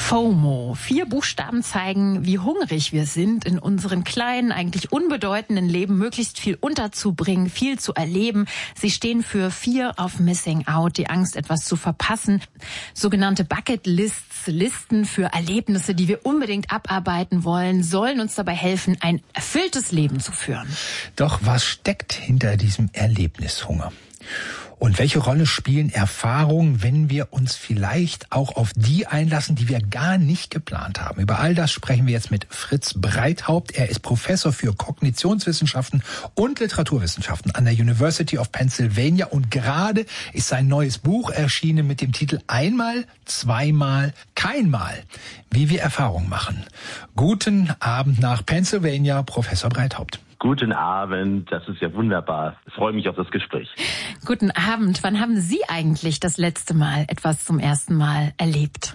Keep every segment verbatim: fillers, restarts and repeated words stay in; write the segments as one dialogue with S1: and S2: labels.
S1: FOMO. Vier Buchstaben zeigen, wie hungrig wir sind, in unseren kleinen, eigentlich unbedeutenden Leben möglichst viel unterzubringen, viel zu erleben. Sie stehen für Fear of Missing Out, die Angst, etwas zu verpassen. Sogenannte Bucket Lists, Listen für Erlebnisse, die wir unbedingt abarbeiten wollen, sollen uns dabei helfen, ein erfülltes Leben zu führen.
S2: Doch was steckt hinter diesem Erlebnishunger? Und welche Rolle spielen Erfahrungen, wenn wir uns vielleicht auch auf die einlassen, die wir gar nicht geplant haben? Über all das sprechen wir jetzt mit Fritz Breithaupt. Er ist Professor für Kognitionswissenschaften und Literaturwissenschaften an der University of Pennsylvania. Und gerade ist sein neues Buch erschienen mit dem Titel Einmal, zweimal, keinmal. Wie wir Erfahrungen machen. Guten Abend nach Pennsylvania, Professor Breithaupt.
S3: Guten Abend, das ist ja wunderbar. Ich freue mich auf das Gespräch.
S1: Guten Abend. Wann haben Sie eigentlich das letzte Mal etwas zum ersten Mal erlebt?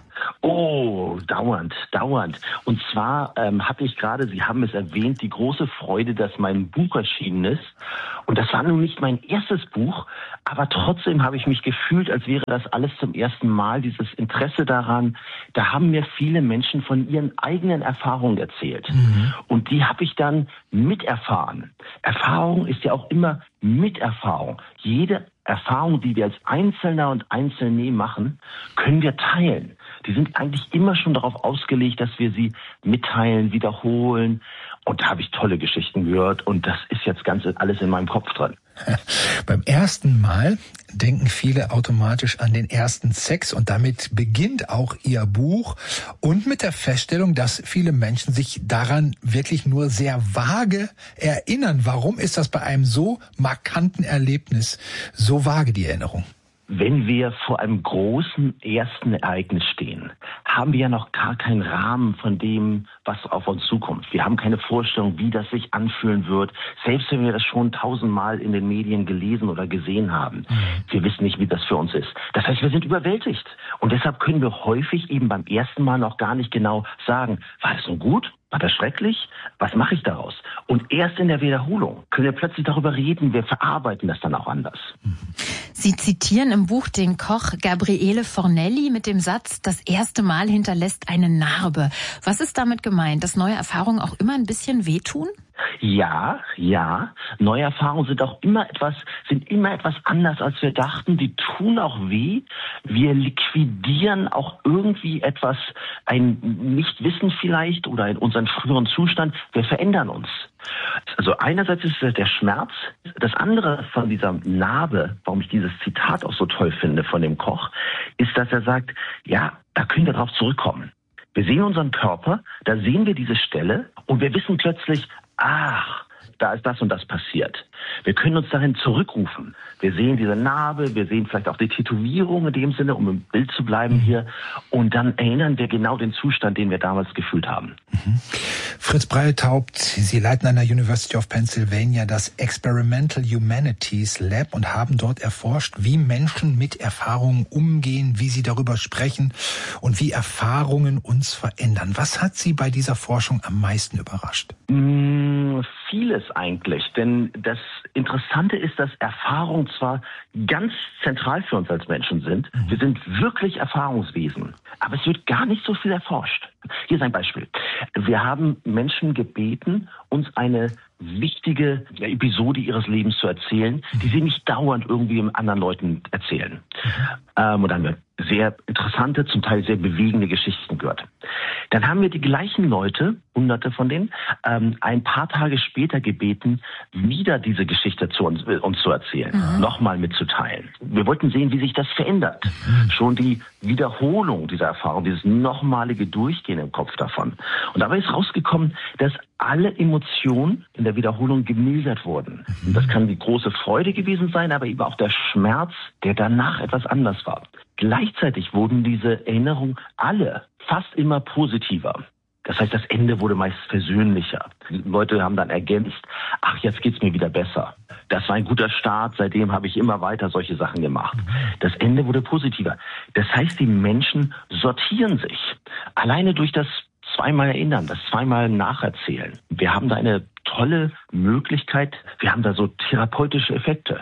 S3: Oh, dauernd, dauernd. Und zwar ähm, hatte ich gerade, Sie haben es erwähnt, die große Freude, dass mein Buch erschienen ist. Und das war nun nicht mein erstes Buch, aber trotzdem habe ich mich gefühlt, als wäre das alles zum ersten Mal, dieses Interesse daran. Da haben mir viele Menschen von ihren eigenen Erfahrungen erzählt. Mhm. Und die habe ich dann miterfahren. Erfahrung ist ja auch immer Miterfahrung. Jede Erfahrung, die wir als Einzelner und Einzelne machen, können wir teilen. Die sind eigentlich immer schon darauf ausgelegt, dass wir sie mitteilen, wiederholen. Und da habe ich tolle Geschichten gehört und das ist jetzt ganz alles in meinem Kopf drin.
S2: Beim ersten Mal denken viele automatisch an den ersten Sex und damit beginnt auch Ihr Buch und mit der Feststellung, dass viele Menschen sich daran wirklich nur sehr vage erinnern. Warum ist das bei einem so markanten Erlebnis so vage, die Erinnerung?
S3: Wenn wir vor einem großen ersten Ereignis stehen, haben wir ja noch gar keinen Rahmen von dem, was auf uns zukommt. Wir haben keine Vorstellung, wie das sich anfühlen wird, selbst wenn wir das schon tausendmal in den Medien gelesen oder gesehen haben. Mhm. Wir wissen nicht, wie das für uns ist. Das heißt, wir sind überwältigt. Und deshalb können wir häufig eben beim ersten Mal noch gar nicht genau sagen, war das nun gut? War das schrecklich? Was mache ich daraus? Und erst in der Wiederholung können wir plötzlich darüber reden, wir verarbeiten das dann auch anders.
S1: Sie zitieren im Buch den Koch Gabriele Fornelli mit dem Satz, das erste Mal hinterlässt eine Narbe. Was ist damit gemeint? Dass neue Erfahrungen auch immer ein bisschen wehtun?
S3: Ja, ja. Neue Erfahrungen sind auch immer etwas, sind immer etwas anders, als wir dachten. Die tun auch weh. Wir liquidieren auch irgendwie etwas, ein Nichtwissen vielleicht oder in unseren früheren Zustand. Wir verändern uns. Also einerseits ist es der Schmerz. Das andere von dieser Narbe, warum ich dieses Zitat auch so toll finde von dem Koch, ist, dass er sagt, ja, da können wir drauf zurückkommen. Wir sehen unseren Körper, da sehen wir diese Stelle und wir wissen plötzlich, ach, da ist das und das passiert. Wir können uns dahin zurückrufen. Wir sehen diese Narbe, wir sehen vielleicht auch die Tätowierung in dem Sinne, um im Bild zu bleiben hier. Und dann erinnern wir genau den Zustand, den wir damals gefühlt haben.
S2: Mhm. Fritz Breithaupt, Sie leiten an der University of Pennsylvania das Experimental Humanities Lab und haben dort erforscht, wie Menschen mit Erfahrungen umgehen, wie sie darüber sprechen und wie Erfahrungen uns verändern. Was hat Sie bei dieser Forschung am meisten überrascht?
S3: Mm, vieles eigentlich, denn das Interessante ist, dass Erfahrungen zwar ganz zentral für uns als Menschen sind, mhm. wir sind wirklich Erfahrungswesen, aber es wird gar nicht so viel erforscht. Hier ist ein Beispiel. Wir haben Menschen gebeten, uns eine wichtige Episode ihres Lebens zu erzählen, die sie nicht dauernd irgendwie anderen Leuten erzählen. Mhm. Ähm, und dann haben wir sehr interessante, zum Teil sehr bewegende Geschichten gehört. Dann haben wir die gleichen Leute, hunderte von denen, ähm, ein paar Tage später gebeten, wieder diese Geschichte zu uns, äh, uns zu erzählen, mhm. nochmal mitzuteilen. Wir wollten sehen, wie sich das verändert. Mhm. Schon die Wiederholung dieser Erfahrung, dieses nochmalige Durchgehen im Kopf davon. Und dabei ist rausgekommen, dass alle Emotionen in der Wiederholung gemildert wurden. Und das kann die große Freude gewesen sein, aber eben auch der Schmerz, der danach etwas anders war. Gleichzeitig wurden diese Erinnerungen alle fast immer positiver. Das heißt, das Ende wurde meist versöhnlicher. Die Leute haben dann ergänzt, ach, jetzt geht's mir wieder besser. Das war ein guter Start, seitdem habe ich immer weiter solche Sachen gemacht. Das Ende wurde positiver. Das heißt, die Menschen sortieren sich. Alleine durch das zweimal erinnern, das zweimal nacherzählen. Wir haben da eine tolle Möglichkeit, wir haben da so therapeutische Effekte.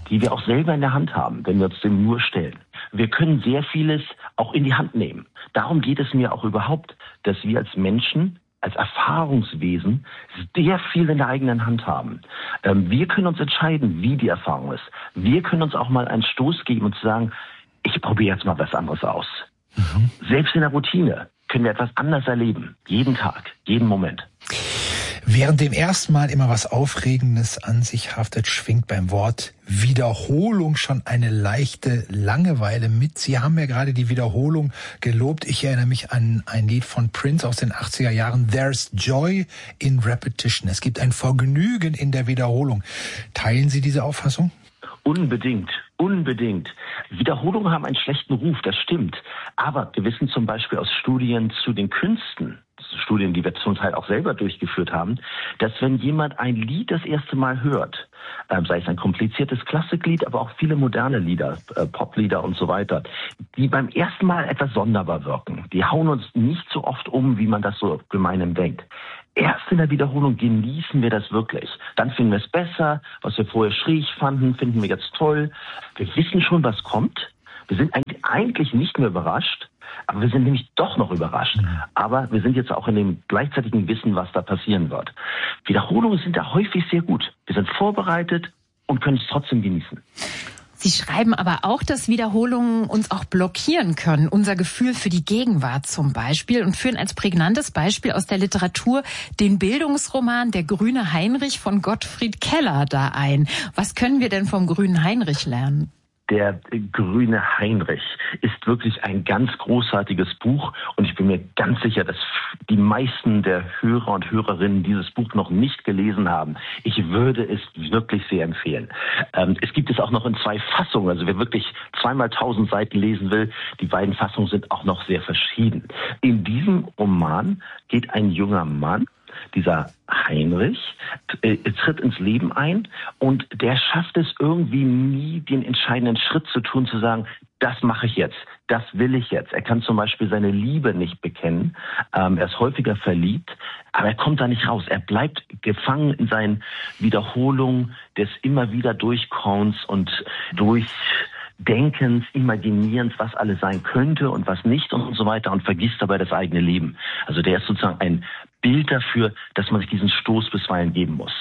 S3: die wir auch selber in der Hand haben, wenn wir uns dem nur stellen. Wir können sehr vieles auch in die Hand nehmen. Darum geht es mir auch überhaupt, dass wir als Menschen, als Erfahrungswesen sehr viel in der eigenen Hand haben. Ähm, wir können uns entscheiden, wie die Erfahrung ist. Wir können uns auch mal einen Stoß geben und sagen, ich probiere jetzt mal was anderes aus. Mhm. Selbst in der Routine können wir etwas anders erleben. Jeden Tag, jeden Moment.
S2: Während dem ersten Mal immer was Aufregendes an sich haftet, schwingt beim Wort Wiederholung schon eine leichte Langeweile mit. Sie haben ja gerade die Wiederholung gelobt. Ich erinnere mich an ein Lied von Prince aus den achtziger Jahren, There's Joy in Repetition. Es gibt ein Vergnügen in der Wiederholung. Teilen Sie diese Auffassung?
S3: Unbedingt, unbedingt. Wiederholungen haben einen schlechten Ruf, das stimmt. Aber wir wissen zum Beispiel aus Studien zu den Künsten, Studien, die wir zum Teil auch selber durchgeführt haben, dass wenn jemand ein Lied das erste Mal hört, äh, sei es ein kompliziertes Klassiklied, aber auch viele moderne Lieder, äh, Poplieder und so weiter, die beim ersten Mal etwas sonderbar wirken. Die hauen uns nicht so oft um, wie man das so gemeinhin denkt. Erst in der Wiederholung genießen wir das wirklich. Dann finden wir es besser. Was wir vorher schräg fanden, finden wir jetzt toll. Wir wissen schon, was kommt. Wir sind eigentlich nicht mehr überrascht, aber wir sind nämlich doch noch überrascht. Aber wir sind jetzt auch in dem gleichzeitigen Wissen, was da passieren wird. Wiederholungen sind da häufig sehr gut. Wir sind vorbereitet und können es trotzdem genießen.
S1: Sie schreiben aber auch, dass Wiederholungen uns auch blockieren können, unser Gefühl für die Gegenwart zum Beispiel, und führen als prägnantes Beispiel aus der Literatur den Bildungsroman Der grüne Heinrich von Gottfried Keller da ein. Was können wir denn vom grünen Heinrich lernen?
S3: Der grüne Heinrich ist wirklich ein ganz großartiges Buch und ich bin mir ganz sicher, dass die meisten der Hörer und Hörerinnen dieses Buch noch nicht gelesen haben. Ich würde es wirklich sehr empfehlen. Ähm, es gibt es auch noch in zwei Fassungen, also wer wirklich zweimal tausend Seiten lesen will, die beiden Fassungen sind auch noch sehr verschieden. In diesem Roman geht ein junger Mann, dieser Heinrich, äh, tritt ins Leben ein und der schafft es irgendwie nie, den entscheidenden Schritt zu tun, zu sagen, das mache ich jetzt, das will ich jetzt. Er kann zum Beispiel seine Liebe nicht bekennen, ähm, er ist häufiger verliebt, aber er kommt da nicht raus. Er bleibt gefangen in seinen Wiederholungen des immer wieder Durchkommens und durch Denkens, Imaginierens, was alles sein könnte und was nicht und so weiter und vergisst dabei das eigene Leben. Also der ist sozusagen ein Bild dafür, dass man sich diesen Stoß bisweilen geben muss.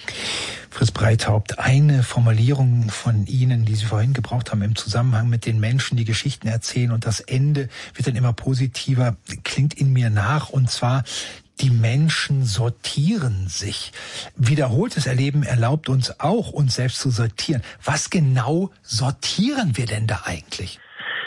S2: Fritz Breithaupt, eine Formulierung von Ihnen, die Sie vorhin gebraucht haben im Zusammenhang mit den Menschen, die Geschichten erzählen und das Ende wird dann immer positiver, klingt in mir nach, und zwar: Die Menschen sortieren sich. Wiederholtes Erleben erlaubt uns auch, uns selbst zu sortieren. Was genau sortieren wir denn da eigentlich?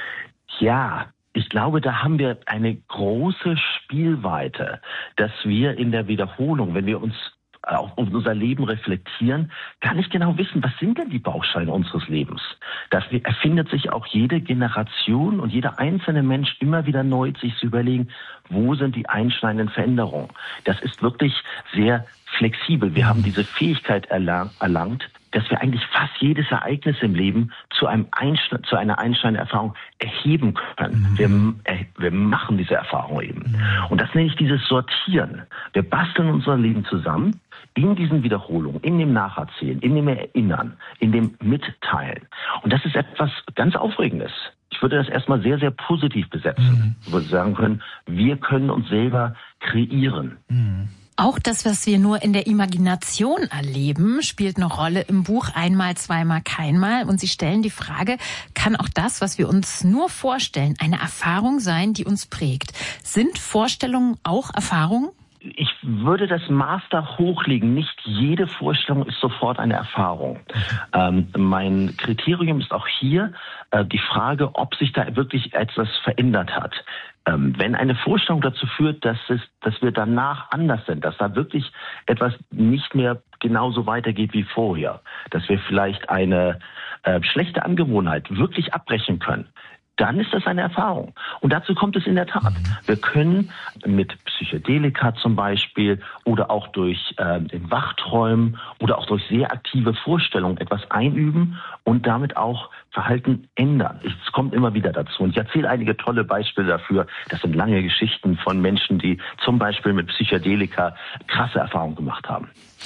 S3: Ja, ich glaube, da haben wir eine große Spielweite, dass wir in der Wiederholung, wenn wir uns auf unser Leben reflektieren, gar nicht genau wissen, was sind denn die Bausteine unseres Lebens. Das erfindet sich auch jede Generation und jeder einzelne Mensch immer wieder neu, sich zu überlegen, wo sind die einschneidenden Veränderungen. Das ist wirklich sehr flexibel. Wir haben diese Fähigkeit erlang- erlangt, dass wir eigentlich fast jedes Ereignis im Leben zu einem Einschn- zu einer einschneidenden Erfahrung erheben können. Mhm. Wir, äh, wir machen diese Erfahrung eben. Mhm. Und das nenne ich dieses Sortieren. Wir basteln unser Leben zusammen in diesen Wiederholungen, in dem Nacherzählen, in dem Erinnern, in dem Mitteilen. Und das ist etwas ganz Aufregendes. Ich würde das erstmal sehr, sehr positiv besetzen. Mhm. Ich würde sagen können, wir können uns selber kreieren.
S1: Mhm. Auch das, was wir nur in der Imagination erleben, spielt eine Rolle im Buch Einmal, zweimal, keinmal. Und Sie stellen die Frage, kann auch das, was wir uns nur vorstellen, eine Erfahrung sein, die uns prägt? Sind Vorstellungen auch Erfahrungen?
S3: Ich würde das Maß da hochlegen. Nicht jede Vorstellung ist sofort eine Erfahrung. Ähm, mein Kriterium ist auch hier äh, die Frage, ob sich da wirklich etwas verändert hat. Ähm, wenn eine Vorstellung dazu führt, dass es, dass wir danach anders sind, dass da wirklich etwas nicht mehr genauso weitergeht wie vorher, dass wir vielleicht eine äh, schlechte Angewohnheit wirklich abbrechen können, dann ist das eine Erfahrung. Und dazu kommt es in der Tat. Wir können mit Psychedelika zum Beispiel oder auch durch äh, in Wachträumen oder auch durch sehr aktive Vorstellungen etwas einüben und damit auch Verhalten ändern. Es kommt immer wieder dazu. Und ich erzähle einige tolle Beispiele dafür. Das sind lange Geschichten von Menschen, die zum Beispiel mit Psychedelika krasse Erfahrungen gemacht haben.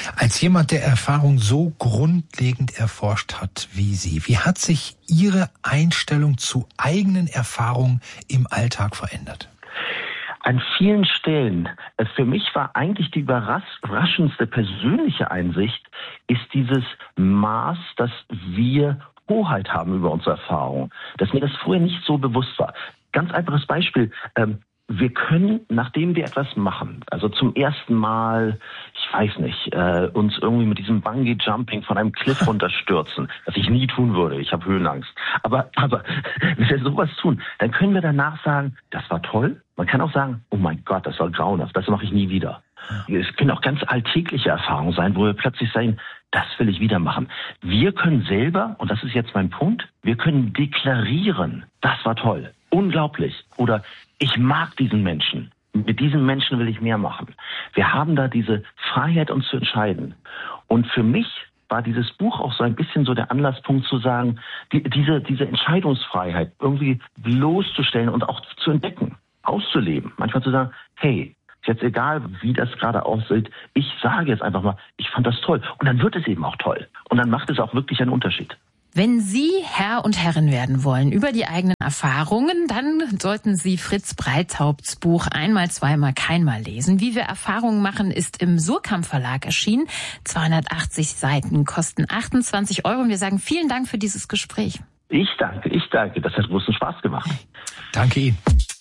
S2: Als jemand, der Erfahrung so grundlegend erforscht hat wie Sie, wie hat sich Ihre Einstellung zu eigenen Erfahrungen im Alltag verändert?
S3: An vielen Stellen. Für mich war eigentlich die überraschendste persönliche Einsicht, ist dieses Maß, dass wir Hoheit haben über unsere Erfahrungen. Dass mir das vorher nicht so bewusst war. Ganz einfaches Beispiel. Wir können, nachdem wir etwas machen, also zum ersten Mal, ich weiß nicht, äh, uns irgendwie mit diesem Bungee-Jumping von einem Cliff runterstürzen, was ich nie tun würde, ich habe Höhenangst. Aber, aber wenn wir sowas tun, dann können wir danach sagen, das war toll. Man kann auch sagen, oh mein Gott, das war grauenhaft, das mache ich nie wieder. Es können auch ganz alltägliche Erfahrungen sein, wo wir plötzlich sagen, das will ich wieder machen. Wir können selber, und das ist jetzt mein Punkt, wir können deklarieren, das war toll, unglaublich. Oder ich mag diesen Menschen. Mit diesem Menschen will ich mehr machen. Wir haben da diese Freiheit, uns zu entscheiden. Und für mich war dieses Buch auch so ein bisschen so der Anlasspunkt zu sagen, die, diese, diese Entscheidungsfreiheit irgendwie bloßzustellen und auch zu entdecken, auszuleben. Manchmal zu sagen, hey, ist jetzt egal, wie das gerade aussieht, ich sage jetzt einfach mal, ich fand das toll. Und dann wird es eben auch toll. Und dann macht es auch wirklich einen Unterschied.
S1: Wenn Sie Herr und Herrin werden wollen über die eigenen Erfahrungen, dann sollten Sie Fritz Breithaupts Buch Einmal, zweimal, keinmal lesen. Wie wir Erfahrungen machen, ist im Surkamp Verlag erschienen. zweihundertachtzig Seiten, kosten achtundzwanzig Euro. Und wir sagen vielen Dank für dieses Gespräch.
S3: Ich danke, ich danke. Das hat großen Spaß gemacht.
S2: Danke Ihnen.